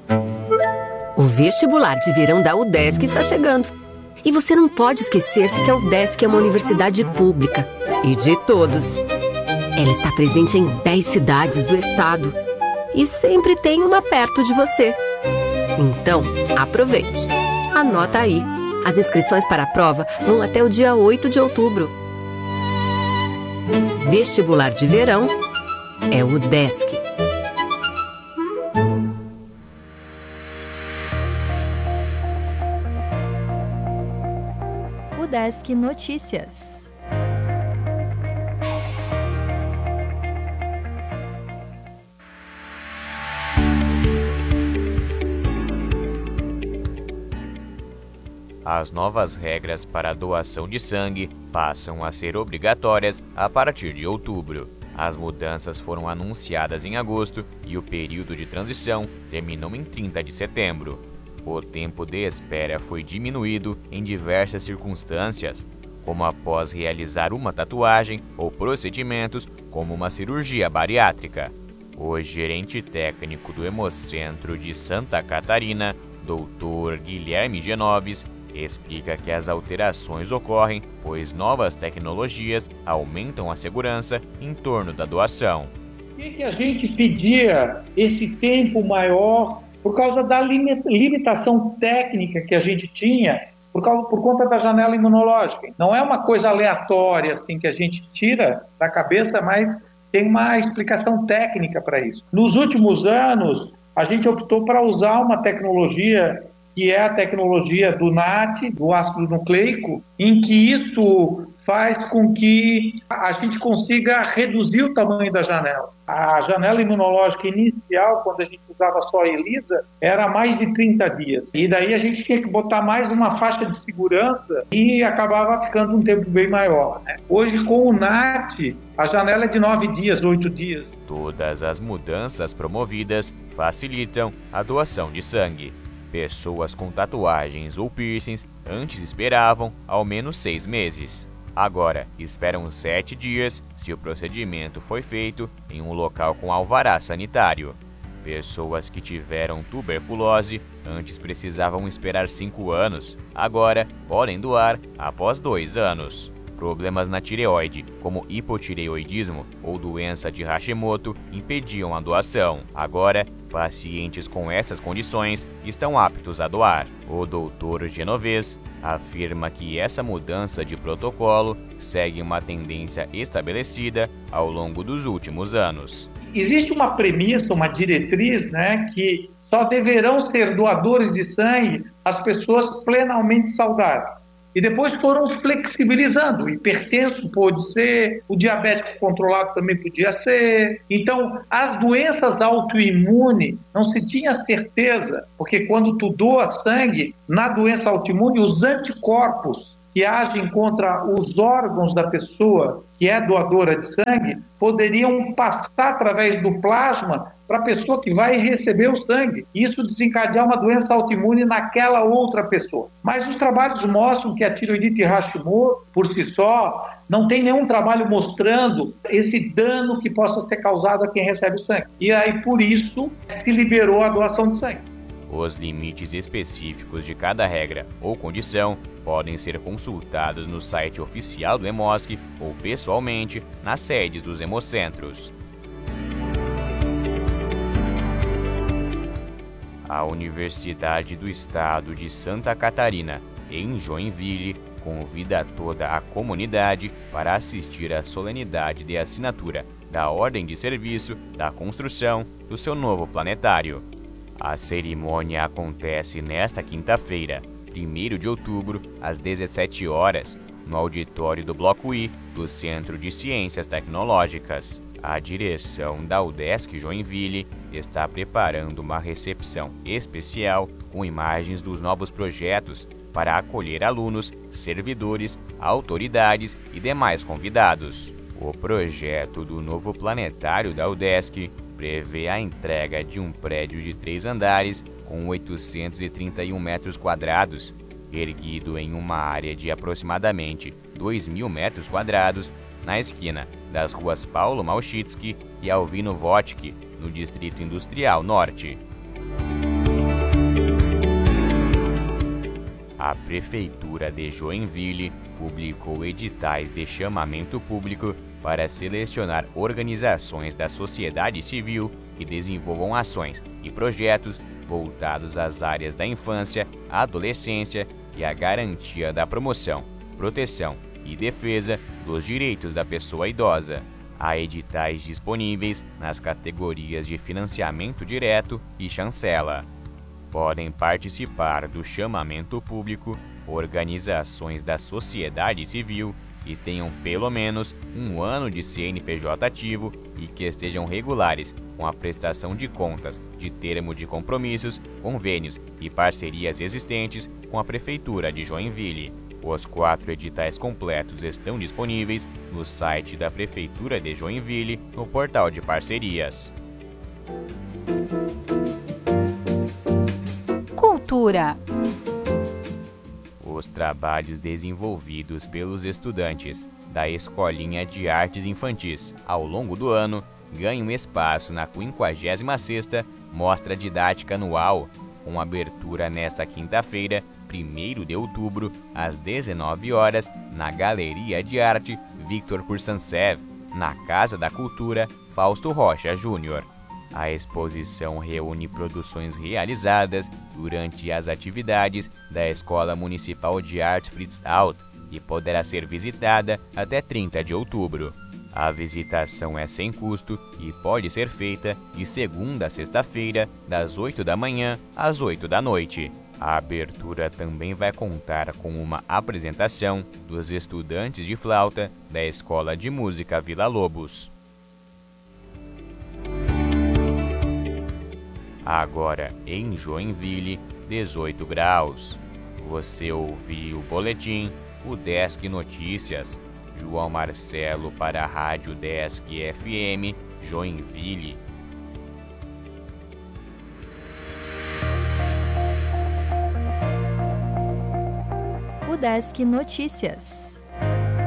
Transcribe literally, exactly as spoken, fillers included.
O vestibular de verão da UDESC está chegando. E você não pode esquecer que a UDESC é uma universidade pública e de todos. Ela está presente em dez cidades do estado e sempre tem uma perto de você. Então, aproveite. Anota aí. As inscrições para a prova vão até o dia oito de outubro. Vestibular de verão é o UDESC. UDESC Notícias. As novas regras para a doação de sangue passam a ser obrigatórias a partir de outubro. As mudanças foram anunciadas em agosto e o período de transição terminou em trinta de setembro. O tempo de espera foi diminuído em diversas circunstâncias, como após realizar uma tatuagem ou procedimentos como uma cirurgia bariátrica. O gerente técnico do Hemocentro de Santa Catarina, doutor Guilherme Genoves, explica que as alterações ocorrem pois novas tecnologias aumentam a segurança em torno da doação. Por que que a gente pedia esse tempo maior? Por causa da limitação técnica que a gente tinha, por, causa, por conta da janela imunológica. Não é uma coisa aleatória assim, que a gente tira da cabeça, mas tem uma explicação técnica para isso. Nos últimos anos, a gente optou para usar uma tecnologia que é a tecnologia do N A T, do ácido nucleico, em que isso faz com que a gente consiga reduzir o tamanho da janela. A janela imunológica inicial, quando a gente usava só a ELISA, era mais de trinta dias. E daí a gente tinha que botar mais uma faixa de segurança e acabava ficando um tempo bem maior, né? Hoje, com o N A T, a janela é de nove dias, oito dias. Todas as mudanças promovidas facilitam a doação de sangue. Pessoas com tatuagens ou piercings antes esperavam ao menos seis meses. Agora, esperam sete dias se o procedimento foi feito em um local com alvará sanitário. Pessoas que tiveram tuberculose antes precisavam esperar cinco anos, agora podem doar após dois anos. Problemas na tireoide, como hipotireoidismo ou doença de Hashimoto, impediam a doação. Agora, pacientes com essas condições estão aptos a doar. O doutor Genovez afirma que essa mudança de protocolo segue uma tendência estabelecida ao longo dos últimos anos. Existe uma premissa, uma diretriz, né, que só deverão ser doadores de sangue as pessoas plenamente saudáveis. E depois foram flexibilizando. O hipertenso pode ser, o diabético controlado também podia ser. Então, as doenças autoimunes não se tinha certeza, porque quando tu doa sangue, na doença autoimune, os anticorpos que agem contra os órgãos da pessoa que é doadora de sangue poderiam passar através do plasma para a pessoa que vai receber o sangue. Isso desencadear uma doença autoimune naquela outra pessoa. Mas os trabalhos mostram que a tireoidite Hashimoto, por si só, não tem nenhum trabalho mostrando esse dano que possa ser causado a quem recebe o sangue. E aí, por isso, se liberou a doação de sangue. Os limites específicos de cada regra ou condição podem ser consultados no site oficial do Hemosc ou pessoalmente nas sedes dos hemocentros. A Universidade do Estado de Santa Catarina, em Joinville, convida toda a comunidade para assistir à solenidade de assinatura da Ordem de Serviço da construção do seu novo planetário. A cerimônia acontece nesta quinta-feira, primeiro de outubro, às dezessete horas, no auditório do Bloco I do Centro de Ciências Tecnológicas. A direção da UDESC Joinville está preparando uma recepção especial com imagens dos novos projetos para acolher alunos, servidores, autoridades e demais convidados. O projeto do novo planetário da UDESC prevê a entrega de um prédio de três andares com oitocentos e trinta e um metros quadrados, erguido em uma área de aproximadamente dois mil metros quadrados, na esquina das ruas Paulo Malchitsky e Alvino Vottke, no Distrito Industrial Norte. A Prefeitura de Joinville publicou editais de chamamento público para selecionar organizações da sociedade civil que desenvolvam ações e projetos voltados às áreas da infância, adolescência e a garantia da promoção, proteção e defesa dos direitos da pessoa idosa. Há editais disponíveis nas categorias de financiamento direto e chancela. Podem participar do chamamento público organizações da sociedade civil que tenham pelo menos um ano de C N P J ativo e que estejam regulares com a prestação de contas de termo de compromissos, convênios e parcerias existentes com a Prefeitura de Joinville. Os quatro editais completos estão disponíveis no site da Prefeitura de Joinville, no portal de parcerias. Cultura. Os trabalhos desenvolvidos pelos estudantes da Escolinha de Artes Infantis ao longo do ano ganham espaço na quinquagésima sexta Mostra Didática Anual, com abertura nesta quinta-feira, primeiro de outubro, às dezenove horas, na Galeria de Arte Victor Pursancev, na Casa da Cultura Fausto Rocha Júnior. A exposição reúne produções realizadas durante as atividades da Escola Municipal de Arte Fritz Alt e poderá ser visitada até trinta de outubro. A visitação é sem custo e pode ser feita de segunda a sexta-feira, das oito da manhã às oito da noite. A abertura também vai contar com uma apresentação dos estudantes de flauta da Escola de Música Vila Lobos. Agora, em Joinville, dezoito graus. Você ouviu o boletim, o Desk Notícias. João Marcelo para a Rádio Desk F M, Joinville. O Desk Notícias.